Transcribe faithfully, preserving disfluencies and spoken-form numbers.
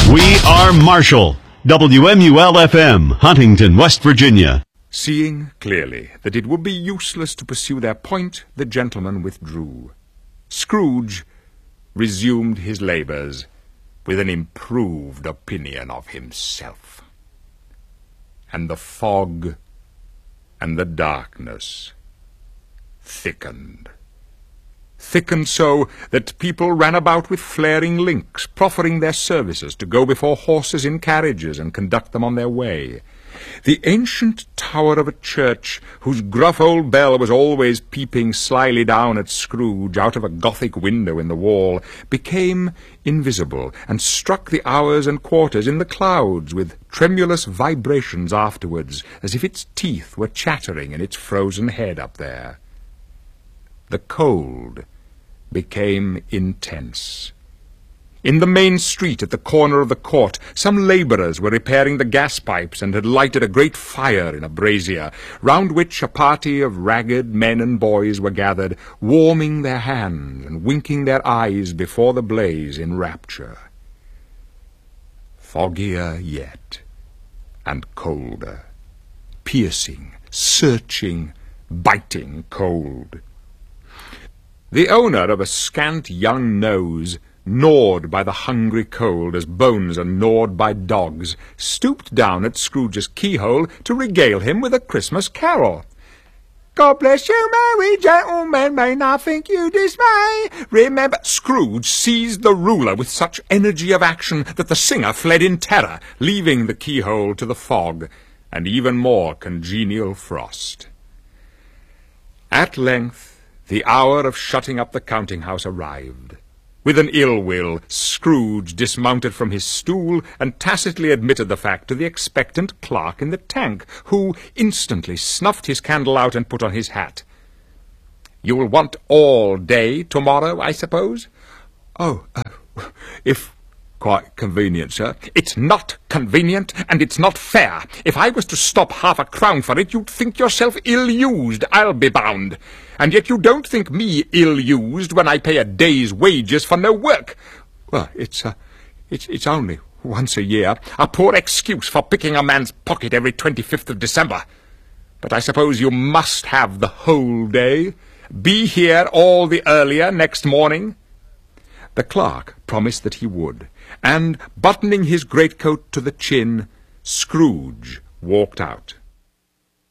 We are Marshall, W M U L F M, Huntington, West Virginia. Seeing clearly that it would be useless to pursue their point, the gentleman withdrew. Scrooge resumed his labours with an improved opinion of himself. And the fog and the darkness thickened. Thickened so that people ran about with flaring links, proffering their services to go before horses in carriages and conduct them on their way. The ancient tower of a church, whose gruff old bell was always peeping slyly down at Scrooge out of a Gothic window in the wall, became invisible, and struck the hours and quarters in the clouds with tremulous vibrations afterwards, as if its teeth were chattering in its frozen head up there. The cold became intense. In the main street at the corner of the court, some labourers were repairing the gas pipes and had lighted a great fire in a brazier, round which a party of ragged men and boys were gathered, warming their hands and winking their eyes before the blaze in rapture. Foggier yet, and colder, piercing, searching, biting cold. The owner of a scant young nose, gnawed by the hungry cold as bones are gnawed by dogs, stooped down at Scrooge's keyhole to regale him with a Christmas carol. God bless you, merry gentlemen, may not think you dismay. Remember... Scrooge seized the ruler with such energy of action that the singer fled in terror, leaving the keyhole to the fog, and even more congenial frost. At length, the hour of shutting up the counting-house arrived. With an ill will, Scrooge dismounted from his stool and tacitly admitted the fact to the expectant clerk in the tank, who instantly snuffed his candle out and put on his hat. "You'll want all day tomorrow, I suppose?" "Oh, uh, if quite convenient, sir." "It's not convenient, and it's not fair. If I was to stop half a crown for it, you'd think yourself ill-used, I'll be bound. And yet you don't think me ill-used when I pay a day's wages for no work." "Well, it's, uh, it's, it's only once a year." "A poor excuse for picking a man's pocket every twenty-fifth of December. But I suppose you must have the whole day. Be here all the earlier next morning." The clerk promised that he would, and, buttoning his greatcoat to the chin, Scrooge walked out.